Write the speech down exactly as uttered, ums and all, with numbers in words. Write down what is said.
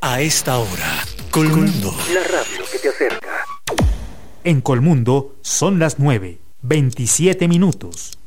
A esta hora, Colmundo, la radio que te acerca. En Colmundo son las nueve, veintisiete minutos.